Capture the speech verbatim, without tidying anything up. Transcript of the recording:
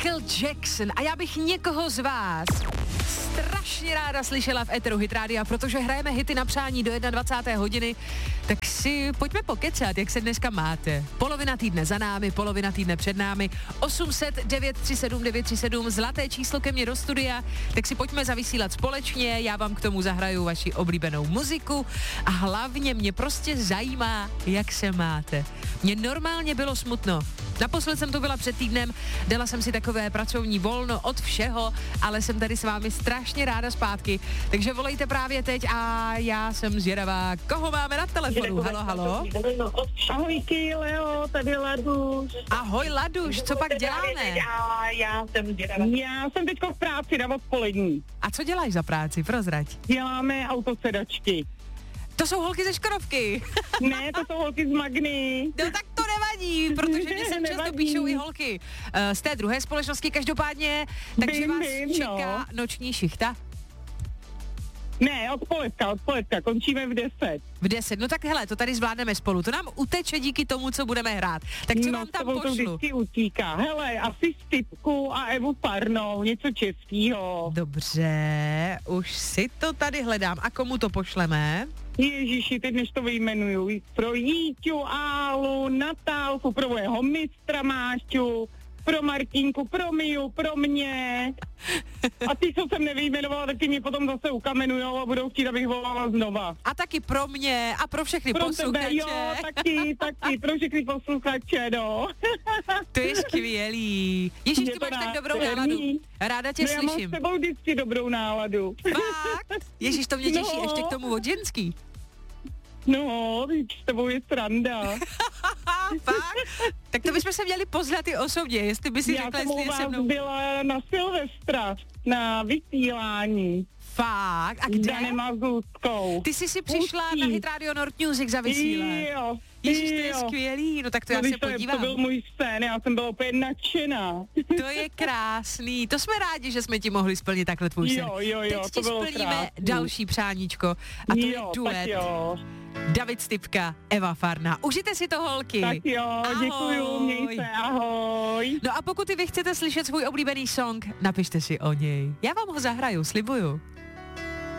Michael Jackson. A já bych někoho z vás strašně ráda slyšela v éteru Hit Rádia, protože hrajeme hity na přání do dvacáté jedné hodiny, tak si pojďme pokecat, jak se dneska máte. Polovina týdne za námi, polovina týdne před námi, osm set devět tři sedm devět tři sedm, zlaté číslo ke mně do studia, tak si pojďme zavysílat společně, já vám k tomu zahraju vaši oblíbenou muziku a hlavně mě prostě zajímá, jak se máte. Mně normálně bylo smutno. Naposled jsem tu byla před týdnem, dala jsem si takové pracovní volno od všeho, ale jsem tady s vámi strašně ráda zpátky, takže volejte právě teď a já jsem zvědavá, koho máme na telefonu. Halo, halo. Ahojky, Leo, tady Laduš. Ahoj, Laduš, co pak děláme? Já jsem zvědavá. Já jsem teďko v práci na odpolední. A co děláš za práci, prozrať? Děláme autosedačky. To jsou holky ze Škodovky. Ne, to jsou holky z Magny. No tak to nevadí, protože mě sem často píšou i holky uh, z té druhé společnosti, každopádně, takže Bim, vás bim, čeká no. noční šichta. Ne, odpoledka, odpoledka, končíme v deset. V deset, no tak hele, to tady zvládneme spolu, to nám uteče díky tomu, co budeme hrát. Tak co no, vám tam pošlu? No, to pošlu? vždycky utíká. Hele, asi Stipku a Evu Parnou, něco českýho. Dobře, už si to tady hledám. A komu to pošleme? Ježiši, teď než to vyjmenuju. Pro Jíťu, Álu, Natálku, pro mého mistra Máťu, pro Martinku, pro Miu, pro mě. A ty, co jsem nevyjmenovala, taky mě potom zase ukamenujou a budou chtít, abych volala znova. A taky pro mě a pro všechny pro posluchače. Tebe, jo, taky, taky, pro všechny posluchače, no. To je skvělý. Ježíš, ty máš tak dobrou náladu. Ráda tě no, slyším. Já mám s tebou vždycky dobrou náladu. Fakt? Ježíš, to mě těší, no. ještě k tomu od ženský. No, s tebou je sranda. Fakt? Tak to bychom se měli poznat i osobně, jestli by si Já řekla, jsem jestli u je se vás mnou. byla na Silvestra, na vysílání. Fakt? A kde? Danem Mazutkou. Ty jsi si přišla Pustí. na Hit Radio North Music za vysílání. Jo, Ježíš, to je jo. skvělý, no tak to No, já víš, se to, je, podívám. to byl můj sen, já jsem byla úplně nadšená. To je krásný, to jsme rádi, že jsme ti mohli splnit takhle tvůj sen. Jo, jo, jo, Teď to ti bylo splníme krásný. další přáníčko a to jo, je duet tak jo. David Stipka, Eva Farná. Užijte si to, holky. Tak jo, Ahoj. děkuju, měj se, ahoj. No a pokud i vy chcete slyšet svůj oblíbený song, napište si o něj. Já vám ho zahraju, slibuju.